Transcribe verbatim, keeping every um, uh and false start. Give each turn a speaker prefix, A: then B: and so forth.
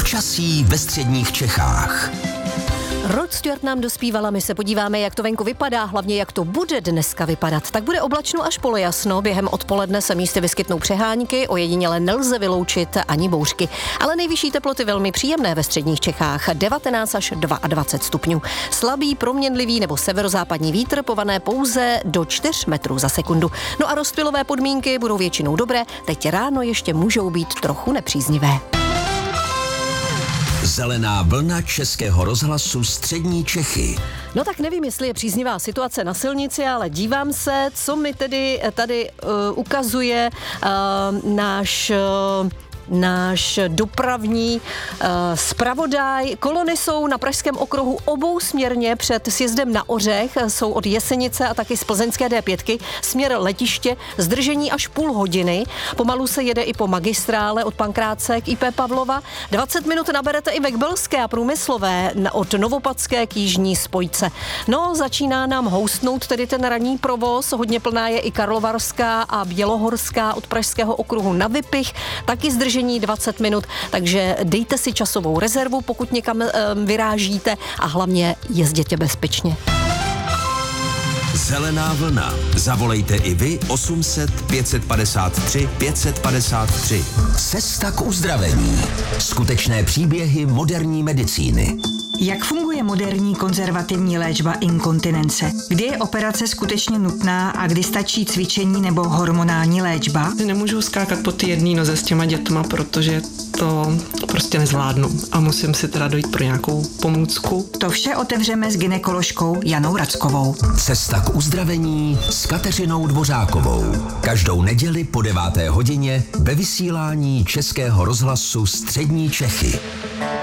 A: Počasí ve středních Čechách.
B: Rod Stewart nám dospívala, my se podíváme, jak to venku vypadá, hlavně jak to bude dneska vypadat. Tak bude oblačno až polojasno, během odpoledne se místy vyskytnou přehánky, ojediněle nelze vyloučit ani bouřky. Ale nejvyšší teploty velmi příjemné ve středních Čechách, devatenáct až dvacet dva stupňů. Slabý, proměnlivý nebo severozápadní vítr pované pouze do čtyř metrů za sekundu. No a rozptylové podmínky budou většinou dobré, teď ráno ještě můžou být trochu nepříznivé.
A: Zelená vlna Českého rozhlasu Střední Čechy.
B: No tak nevím, jestli je příznivá situace na silnici, ale dívám se, co mi tedy tady uh, ukazuje uh, náš... Uh, náš dopravní uh, zpravodaj. Kolony jsou na pražském okruhu obousměrně před sjezdem na Ořech, jsou od Jesenice a taky z plzeňské D pět, směr letiště, zdržení až půl hodiny. Pomalu se jede i po magistrále od Pankráce k I P Pavlova. dvacet minut naberete i ve Kbelské a Průmyslové od Novopadské k jižní spojce. No, začíná nám houstnout tedy ten ranní provoz, hodně plná je i Karlovarská a Bělohorská od pražského okruhu na Vypich, taky zdržení dvacet minut, takže dejte si časovou rezervu, pokud někam e, vyrážíte a hlavně jezděte bezpečně.
A: Zelená vlna. Zavolejte i vy osm set pět set padesát tři pět set padesát tři. Cesta k uzdravení. Skutečné příběhy moderní medicíny.
C: Jak funguje moderní konzervativní léčba inkontinence? Kdy je operace skutečně nutná a kdy stačí cvičení nebo hormonální léčba?
D: Nemůžu skákat po ty jedné noze s těma dětma, protože to prostě nezvládnu a musím si teda dojít pro nějakou pomůcku.
C: To vše otevřeme s gynekoložkou Janou Rackovou.
A: Cesta k uzdravení s Kateřinou Dvořákovou. Každou neděli po deváté hodině ve vysílání Českého rozhlasu Střední Čechy.